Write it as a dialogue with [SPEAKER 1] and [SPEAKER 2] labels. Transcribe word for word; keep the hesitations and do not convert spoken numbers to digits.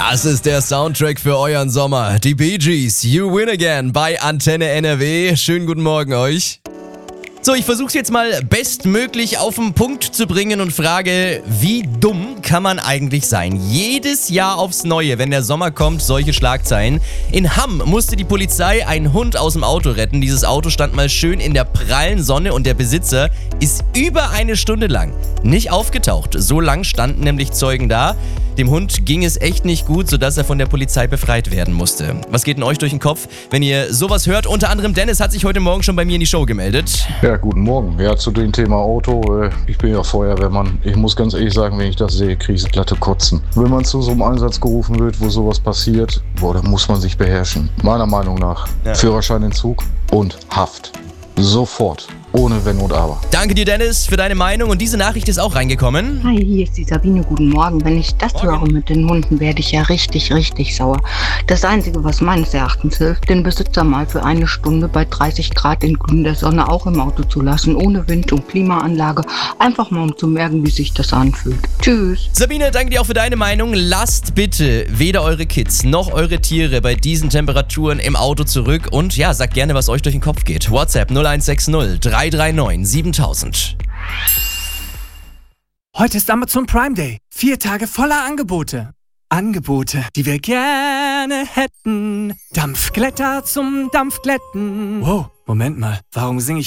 [SPEAKER 1] Das ist der Soundtrack für euren Sommer. Die Bee Gees, You Win Again bei Antenne N R W. Schönen guten Morgen euch. So, ich versuche es jetzt mal bestmöglich auf den Punkt zu bringen und frage, wie dumm kann man eigentlich sein? Jedes Jahr aufs Neue, wenn der Sommer kommt, solche Schlagzeilen. In Hamm musste die Polizei einen Hund aus dem Auto retten. Dieses Auto stand mal schön in der prallen Sonne und der Besitzer ist über eine Stunde lang nicht aufgetaucht. So lang standen nämlich Zeugen da. Dem Hund ging es echt nicht gut, sodass er von der Polizei befreit werden musste. Was geht denn euch durch den Kopf, wenn ihr sowas hört? Unter anderem Dennis hat sich heute Morgen schon bei mir in die Show gemeldet.
[SPEAKER 2] Ja, guten Morgen. Ja, zu dem Thema Auto. Äh, ich bin ja Feuerwehrmann. Ich muss ganz ehrlich sagen, wenn ich das sehe, kriege ich das glatte Kotzen. Wenn man zu so einem Einsatz gerufen wird, wo sowas passiert, boah, da muss man sich beherrschen. Meiner Meinung nach. Ja. Führerscheinentzug und Haft. Sofort. Ohne Wenn und Aber.
[SPEAKER 1] Danke dir, Dennis, für deine Meinung. Und diese Nachricht ist auch reingekommen.
[SPEAKER 3] Hi, hier ist die Sabine. Guten Morgen. Wenn ich das
[SPEAKER 1] Morgen.
[SPEAKER 3] höre mit den Hunden, werde ich ja richtig, richtig sauer. Das Einzige, was meines Erachtens hilft, den Besitzer mal für eine Stunde bei dreißig Grad in glühender Sonne auch im Auto zu lassen, ohne Wind und Klimaanlage. Einfach mal, um zu merken, wie sich das anfühlt. Tschüss.
[SPEAKER 1] Sabine, danke dir auch für deine Meinung. Lasst bitte weder eure Kids noch eure Tiere bei diesen Temperaturen im Auto zurück. Und ja, sagt gerne, was euch durch den Kopf geht. WhatsApp null eins sechs null drei drei neun siebentausend.
[SPEAKER 4] Heute ist Amazon Prime Day. Vier Tage voller Angebote. Angebote, die wir gerne hätten. Dampfglätter zum Dampfglätten. Wow, Moment mal. Warum singe ich